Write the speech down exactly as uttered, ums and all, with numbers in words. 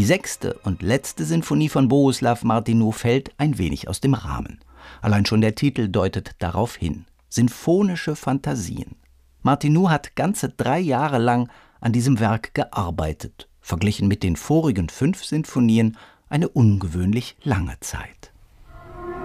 Die sechste und letzte Sinfonie von Bohuslav Martinu fällt ein wenig aus dem Rahmen. Allein schon der Titel deutet darauf hin: Sinfonische Phantasien. Martinu hat ganze drei Jahre lang an diesem Werk gearbeitet. Verglichen mit den vorigen fünf Sinfonien eine ungewöhnlich lange Zeit.